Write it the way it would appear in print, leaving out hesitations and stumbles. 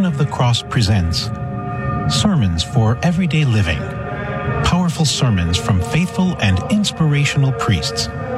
Passion of the Cross presents Sermons for Everyday Living. Powerful sermons from faithful and inspirational priests